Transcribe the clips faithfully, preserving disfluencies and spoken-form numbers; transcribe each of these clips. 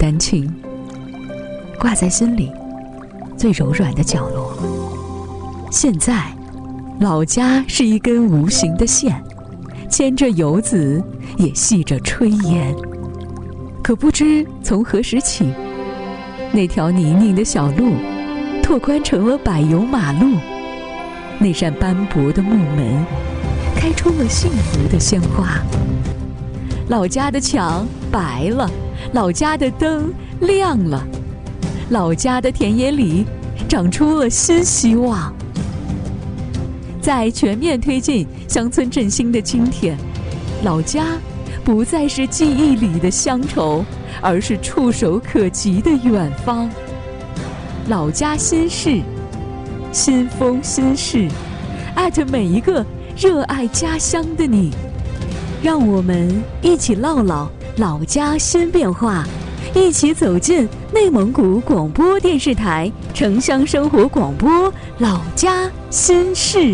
丹青，挂在心里最柔软的角落。现在，老家是一根无形的线，牵着游子，也系着炊烟。可不知从何时起，那条泥泞的小路拓宽成了柏油马路，那扇斑驳的木门开出了幸福的鲜花。老家的墙白了，老家的灯亮了，老家的田野里长出了新希望。在全面推进乡村振兴的今天，老家不再是记忆里的乡愁，而是触手可及的远方。老家心事，新风新事，艾特每一个热爱家乡的你。让我们一起唠唠老家新变化，一起走进内蒙古广播电视台城乡生活广播老家心事。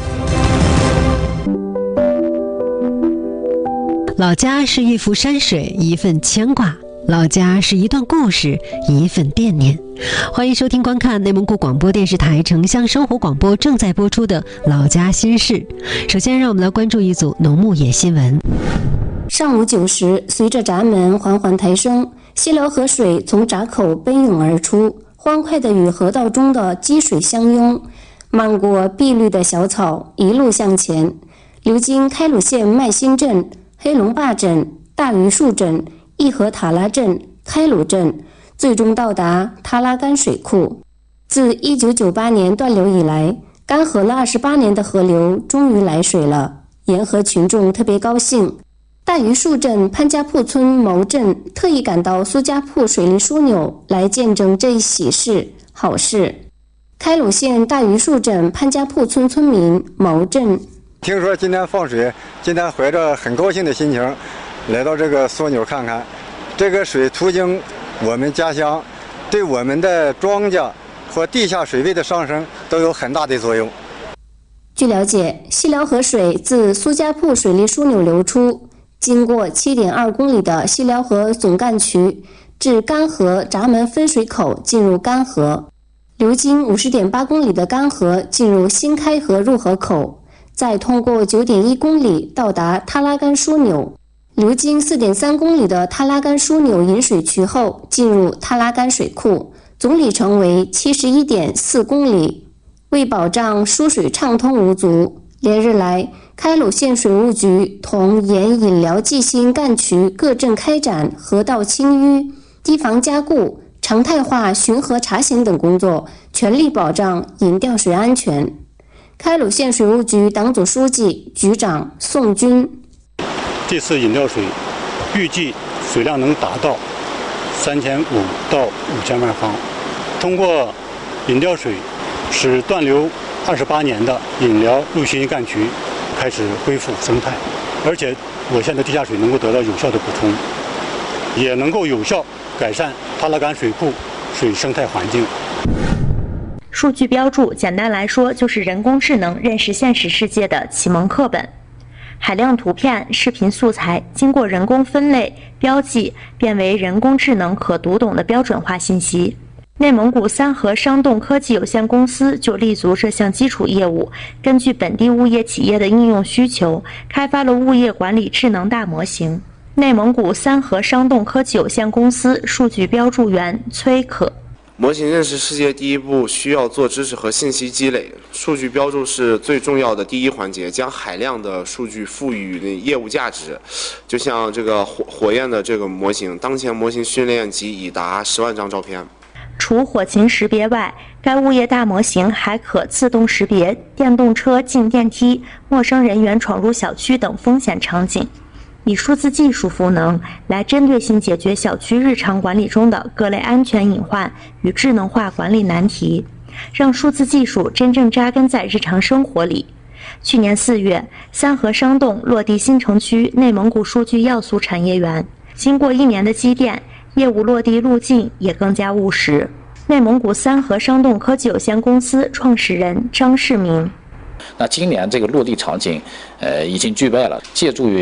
老家是一幅山水，一份牵挂；老家是一段故事，一份惦念。欢迎收听观看内蒙古广播电视台城乡生活广播正在播出的《老家心事》。首先，让我们来关注一组农牧野新闻。 上午九时，随着闸门缓缓抬升，西辽河水从闸口奔涌而出，欢快地与河道中的积水相拥，漫过碧绿的小草，一路向前，流经开鲁县麦新镇、黑龙坝镇、大榆树镇、义和塔拉镇、开鲁镇，最终到达塔拉干水库。自一九九八年断流以来，干涸了二十八年的河流终于来水了，沿河群众特别高兴。大榆树镇潘家铺村某镇特意赶到苏家铺水利枢纽来见证这一喜事好事。开鲁县大榆树镇潘家铺村村民某镇听说今天放水，今天怀着很高兴的心情来到这个枢纽看看。这个水途经我们家乡，对我们的庄稼和地下水位的上升都有很大的作用。 据了解，西辽河水自苏家铺水利枢纽流出，经过 七点二公里的西辽河总干渠，至干河闸门分水口进入干河，流经 五十点八公里的干河进入新开河入河口，再通过 九点一公里到达塔拉干枢纽，流经 四点三公里的塔拉干枢纽引水渠后进入塔拉干水库，总里程为 七十一点四公里。为保障输水畅通无阻，连日来开鲁县水务局同沿引辽济新干渠各镇开展河道清淤、堤防加固、常态化巡河查询等工作，全力保障引调水安全。开鲁县水务局党组书记、局长宋军： 这次引调水预计水量能达到三千五到五千万方。通过引调水，使断流二十八年的引辽陆新干渠开始恢复生态，而且我县的地下水能够得到有效的补充，也能够有效改善塔拉干水库水生态环境。 数据标注简单来说就是人工智能认识现实世界的启蒙课本。海量图片、视频素材经过人工分类、标记，变为人工智能可读懂的标准化信息。内蒙古三河商动科技有限公司就立足这项基础业务，根据本地物业企业的应用需求，开发了物业管理智能大模型。内蒙古三河商动科技有限公司数据标注员崔可： 模型认识世界第一步需要做知识和信息积累，数据标注是最重要的第一环节，将海量的数据赋予业务价值。就像这个火火焰的这个模型，当前模型训练集已达十万张照片。 除火情识别外，该物业大模型还可自动识别电动车进电梯、陌生人员闯入小区等风险场景，以数字技术赋能来针对性解决小区日常管理中的各类安全隐患与智能化管理难题，让数字技术真正扎根在日常生活里。去年四月，三河商动落地新城区内蒙古数据要素产业园，经过一年的积淀，业务落地路径也更加务实。内蒙古三河商动科技有限公司创始人张世明： 那今年这个落地场景，呃，已经具备了，借助于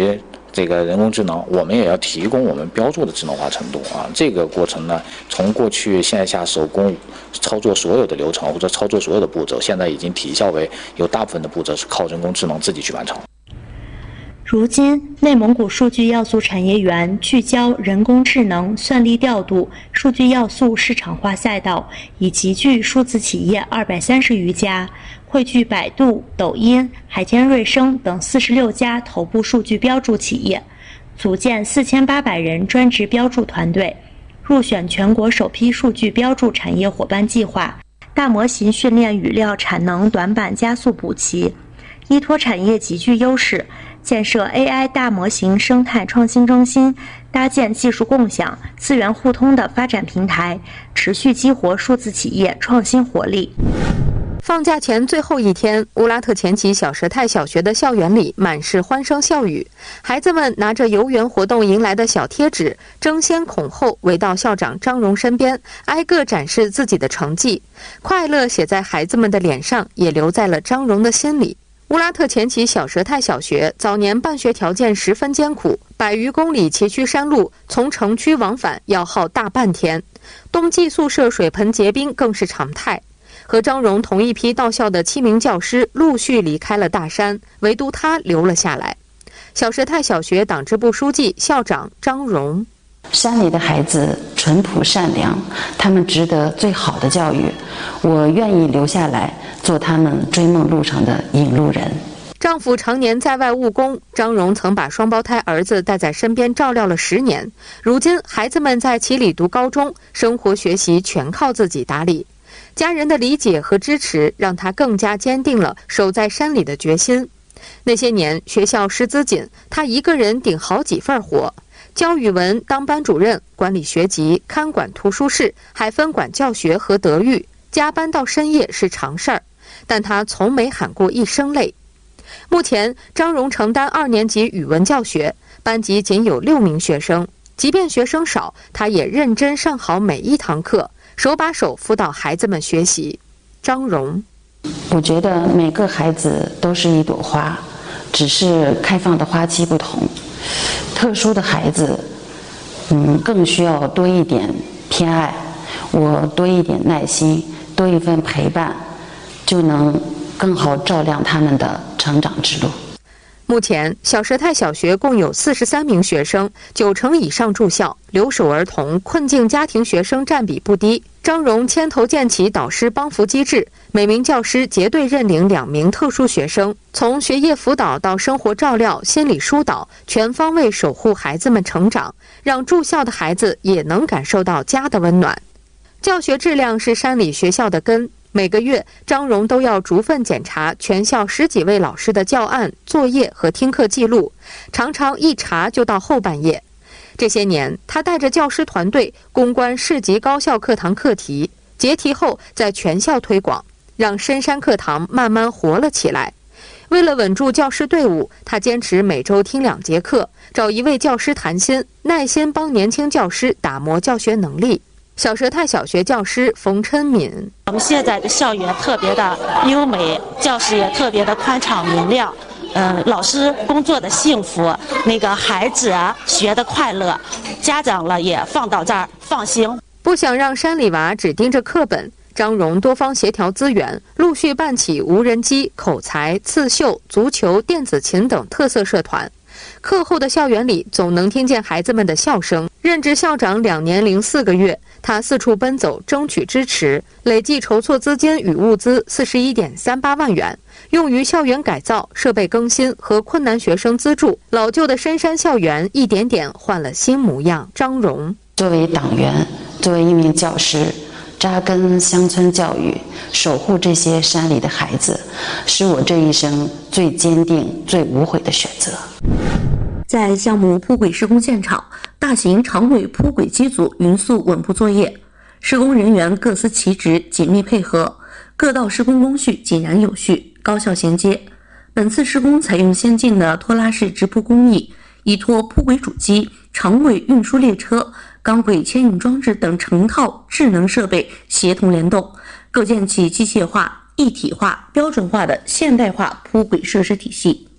这个人工智能，我们也要提供我们标注的智能化程度啊。这个过程呢，从过去线下手工操作所有的流程或者操作所有的步骤，现在已经提效为有大部分的步骤是靠人工智能自己去完成。 如今，内蒙古数据要素产业园聚焦人工智能、算力调度、数据要素市场化赛道，已集聚数字企业二百三十余家，汇聚百度、抖音、海天瑞声等四十六家头部数据标注企业，组建四千八百人专职标注团队，入选全国首批数据标注产业伙伴计划。大模型训练语料产能短板加速补齐，依托产业极具优势，建设 A I 大模型生态创新中心，搭建技术共享、资源互通的发展平台，持续激活数字企业创新活力。 放假前最后一天，乌拉特前旗小佘泰小学的校园里满是欢声笑语，孩子们拿着游园活动迎来的小贴纸，争先恐后围到校长张荣身边，挨个展示自己的成绩。快乐写在孩子们的脸上，也留在了张荣的心里。乌拉特前旗小佘泰小学早年办学条件十分艰苦，百余公里崎岖山路，从城区往返要耗大半天，冬季宿舍水盆结冰更是常态。和张荣同一批到校的七名教师陆续离开了大山，唯独他留了下来。小佘泰小学党支部书记、校长张荣： 山里的孩子淳朴善良，他们值得最好的教育，我愿意留下来做他们追梦路上的引路人。 丈夫常年在外务工，张荣曾把双胞胎儿子带在身边照料了十年。如今孩子们在齐里读高中，生活学习全靠自己打理。家人的理解和支持让他更加坚定了守在山里的决心。那些年学校师资紧，他一个人顶好几份活，教语文当班主任，管理学籍，看管图书室，还分管教学和德育，加班到深夜是常事儿，但他从没喊过一声累。目前张荣承担二年级语文教学，班级仅有六名学生，即便学生少，他也认真上好每一堂课，手把手辅导孩子们学习。张荣： 我觉得每个孩子都是一朵花，只是开放的花期不同。特殊的孩子，嗯，更需要多一点偏爱，我多一点耐心，多一份陪伴，就能更好照亮他们的成长之路。 目前，小佘泰小学共有四十三名学生，九成以上住校，留守儿童、困境家庭学生占比不低。张荣牵头建起导师帮扶机制，每名教师结对认领两名特殊学生，从学业辅导到生活照料、心理疏导，全方位守护孩子们成长，让住校的孩子也能感受到家的温暖。教学质量是山里学校的根。每个月，张荣都要逐份检查全校十几位老师的教案、作业和听课记录，常常一查就到后半夜。这些年，他带着教师团队攻关市级高校课堂课题，结题后在全校推广，让深山课堂慢慢活了起来。为了稳住教师队伍，他坚持每周听两节课，找一位教师谈心，耐心帮年轻教师打磨教学能力。小佘泰小学教师冯琛敏： 我们现在的校园特别的优美，教室也特别的宽敞明亮，嗯，老师工作的幸福，那个孩子啊学的快乐，家长了也放到这儿放心。 不想让山里娃只盯着课本，张荣多方协调资源，陆续办起无人机、口才、刺绣、足球、电子琴等特色社团。课后的校园里总能听见孩子们的笑声。任职校长两年零四个月，他四处奔走争取支持，累计筹措资金与物资四十一点三八万元，用于校园改造、设备更新和困难学生资助。老旧的深山校园一点点换了新模样。张荣： 作为党员，作为一名教师，扎根乡村教育，守护这些山里的孩子，是我这一生最坚定、最无悔的选择。 在项目铺轨施工现场，大型长轨铺轨机组匀速稳步作业，施工人员各司其职，紧密配合，各道施工工序井然有序，高效衔接。本次施工采用先进的拖拉式直铺工艺，依托铺轨主机、长轨运输列车、钢轨牵引装置等成套智能设备协同联动，构建起机械化、一体化、标准化的现代化铺轨设施体系。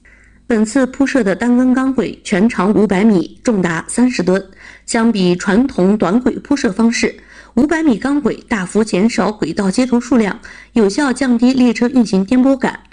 本次铺设的单根钢轨全长五百米，重达三十吨。相比传统短轨铺设方式，五百米钢轨大幅减少轨道接头数量，有效降低列车运行颠簸感。